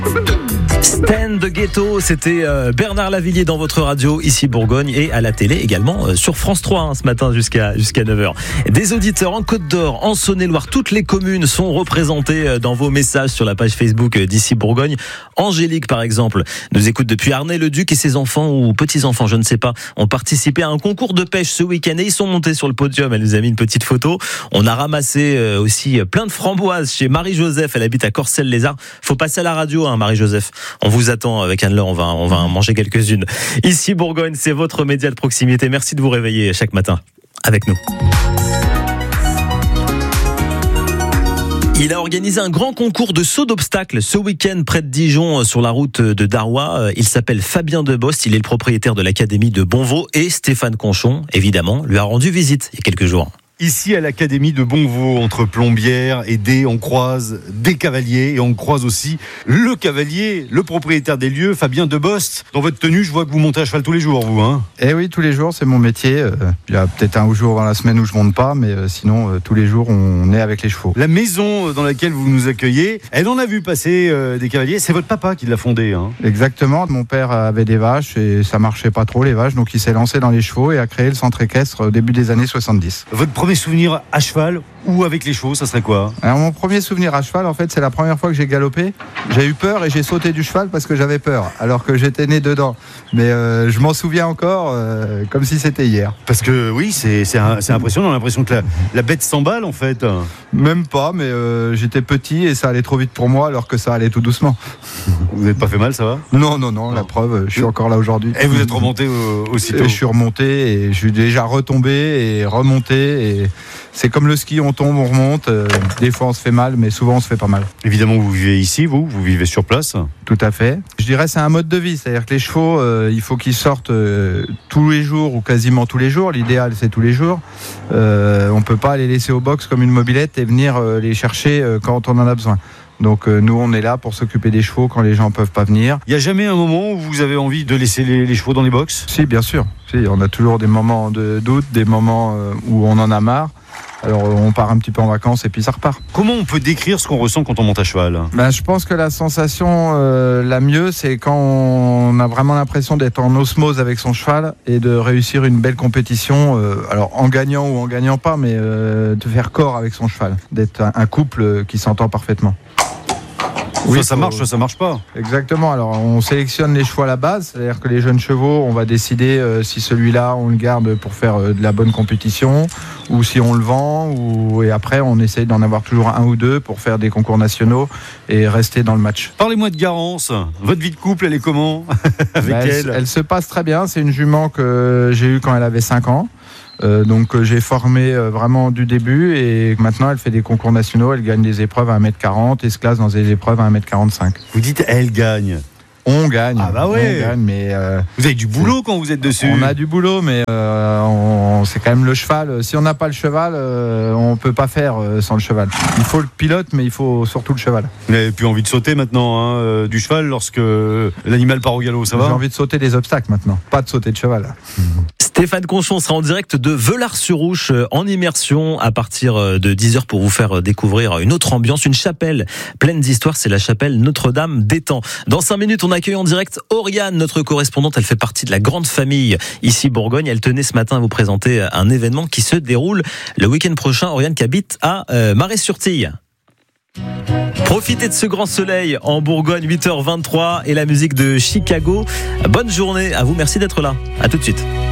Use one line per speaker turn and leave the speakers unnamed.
Stand the Ghetto, c'était Bernard Lavillier dans votre radio, ici Bourgogne, et à la télé également sur France 3 ce matin jusqu'à 9h. Des auditeurs en Côte d'Or, en Saône-et-Loire, toutes les communes sont représentées dans vos messages sur la page Facebook d'ici Bourgogne. Angélique par exemple nous écoute depuis Arnay-le-Duc et ses enfants ou petits-enfants, je ne sais pas, ont participé à un concours de pêche ce week-end et ils sont montés sur le podium. Elle nous a mis une petite photo. On a ramassé aussi plein de framboises chez Marie-Joseph, elle habite à Corcelles-les-Arts. Faut passer à la radio Marie-Joseph. On vous attend avec Anne-Laure, on va en manger quelques-unes. Ici Bourgogne, c'est votre média de proximité. Merci de vous réveiller chaque matin avec nous. Il a organisé un grand concours de saut d'obstacles ce week-end près de Dijon sur la route de Darrois. Il s'appelle Fabien Debost, il est le propriétaire de l'académie de Bonvaux et Stéphane Conchon, évidemment, lui a rendu visite il y a quelques jours.
Ici à l'Académie de Bonvaux, entre Plombières et Dés, on croise des cavaliers et on croise aussi le cavalier, le propriétaire des lieux, Fabien Debost. Dans votre tenue, je vois que vous montez à cheval tous les jours, vous, hein ?
Eh oui, tous les jours, c'est mon métier. Il y a peut-être un jour dans la semaine où je monte pas, mais sinon, tous les jours, on est avec les chevaux.
La maison dans laquelle vous nous accueillez, elle en a vu passer des cavaliers. C'est votre papa qui l'a fondée, hein ?
Exactement. Mon père avait des vaches et ça marchait pas trop, les vaches, donc il s'est lancé dans les chevaux et a créé le centre équestre au début des années 70.
Votre premier souvenir à cheval ou avec les chevaux, ça serait quoi ?
Alors mon premier souvenir à cheval, en fait, c'est la première fois que j'ai galopé. J'ai eu peur et j'ai sauté du cheval parce que j'avais peur, alors que j'étais né dedans. Mais je m'en souviens encore comme si c'était hier.
Parce que oui, c'est impressionnant, on a l'impression que la bête s'emballe en fait.
Même pas, mais j'étais petit et ça allait trop vite pour moi alors que ça allait tout doucement.
Vous n'êtes pas fait mal, ça va ?
Non, la preuve, je suis encore là aujourd'hui.
Et vous êtes remonté aussitôt ?
Je suis remonté et je suis déjà retombé et remonté et c'est comme le ski, on tombe, on remonte. Des fois on se fait mal, mais souvent on se fait pas mal.
Évidemment, vous vivez ici, vous vivez sur place ?
Tout à fait. Je dirais c'est un mode de vie, c'est-à-dire que les chevaux, il faut qu'ils sortent tous les jours ou quasiment tous les jours. L'idéal c'est tous les jours. On peut pas les laisser au box comme une mobilette et venir les chercher quand on en a besoin. Donc nous on est là pour s'occuper des chevaux quand les gens peuvent pas venir.
Il n'y a jamais un moment où vous avez envie de laisser les chevaux dans les box ?
Si, bien sûr. Si, on a toujours des moments de doute, des moments où on en a marre. Alors on part un petit peu en vacances et puis ça repart.
Comment on peut décrire ce qu'on ressent quand on monte à cheval ?
Je pense que la sensation la mieux, c'est quand on a vraiment l'impression d'être en osmose avec son cheval et de réussir une belle compétition, alors en gagnant ou en gagnant pas, mais de faire corps avec son cheval, d'être un couple qui s'entend parfaitement.
Oui, ça marche, ça marche pas.
Exactement. Alors, on sélectionne les chevaux à la base, c'est-à-dire que les jeunes chevaux, on va décider si celui-là, on le garde pour faire de la bonne compétition, ou si on le vend, et après, on essaye d'en avoir toujours un ou deux pour faire des concours nationaux et rester dans le match.
Parlez-moi de Garance. Votre vie de couple, elle est comment avec
elle se passe très bien. C'est une jument que j'ai eue quand elle avait 5 ans. Donc j'ai formé vraiment du début et maintenant elle fait des concours nationaux, elle gagne des épreuves à 1m40 et se classe dans des épreuves à 1m45.
Vous dites elle gagne ?
On gagne.
Ah bah ouais.
On gagne, mais
vous avez du boulot quand vous êtes dessus.
On a du boulot, mais c'est quand même le cheval. Si on n'a pas le cheval, on peut pas faire sans le cheval. Il faut le pilote, mais il faut surtout le cheval.
Vous n'avez plus envie de sauter maintenant du cheval lorsque l'animal part au galop, ça va ?
J'ai envie de sauter des obstacles maintenant, pas de sauter de cheval.
Stéphane Conchon sera en direct de Velars-sur-Ouche en immersion à partir de 10h pour vous faire découvrir une autre ambiance, une chapelle pleine d'histoire, c'est la chapelle Notre-Dame d'Étang. Dans 5 minutes, on accueille en direct Oriane, notre correspondante, elle fait partie de la grande famille ici Bourgogne. Elle tenait ce matin à vous présenter un événement qui se déroule le week-end prochain. Oriane qui habite à Marais-sur-Tille. Profitez de ce grand soleil en Bourgogne, 8h23 et la musique de Chicago. Bonne journée à vous, merci d'être là. À tout de suite.